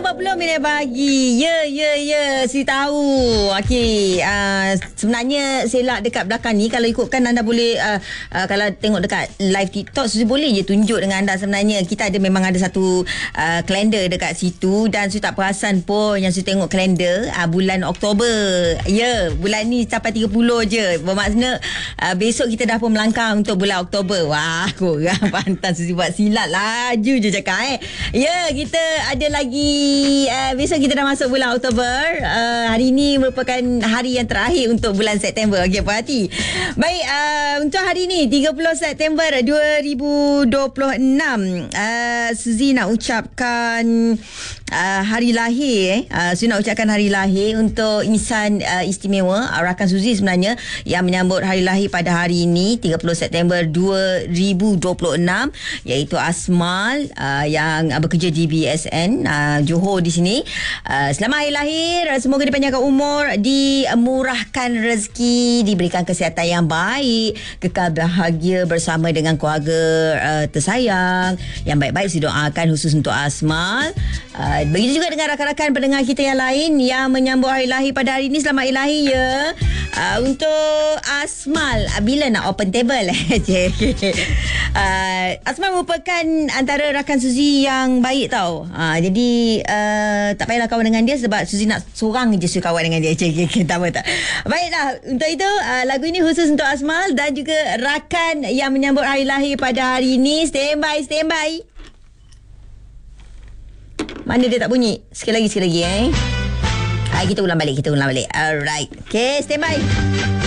9.40 pagi. Ya. Saya tahu. Okey. Sebenarnya selak dekat belakang ni, kalau ikutkan anda boleh, kalau tengok dekat live TikTok, Suzy boleh je tunjuk dengan anda. Sebenarnya kita memang ada satu kalender dekat situ, dan saya tak perasan pun yang saya tengok kalender bulan Oktober. Ya, bulan ni sampai 30 je. Bermakna besok kita dah pun melangkah untuk bulan Oktober. Wah, korang pantas Suzy buat silat. Laju je cakap. Ya, kita ada lagi. Besok kita dah masuk bulan Oktober. Hari ini merupakan hari yang terakhir untuk bulan September. Okey, puas hati. Baik, untuk hari ni 30 September 2026, Suzy nak ucapkan hari lahir. Suzy nak ucapkan hari lahir untuk insan istimewa, rakan Suzy sebenarnya, yang menyambut hari lahir pada hari ini 30 September 2026, iaitu Asmal, yang bekerja di BSN Johor di sini. Selamat hari lahir. Semoga dipanjangkan umur, dimurahkan rezeki, diberikan kesihatan yang baik, kekal bahagia bersama dengan keluarga tersayang. Yang baik-baik saya doakan khusus untuk Asmal. Begitu juga dengan rakan-rakan pendengar kita yang lain yang menyambut hari lahir pada hari ini. Selamat hari lahir ya. Untuk Asmal, bila nak open table? Asmal merupakan antara rakan Suzy yang baik tau. Jadi tak payahlah kawan dengan dia, sebab Suzy nak seorang je Suzy kawan dengan dia. Tak apa tak. Baiklah, untuk itu lagu ini khusus untuk Asmal dan juga rakan yang menyambut hari lahir pada hari ini. Stand by. Mana dia tak bunyi? Sekali lagi. Kita ulang balik. Alright. Okay, stand by.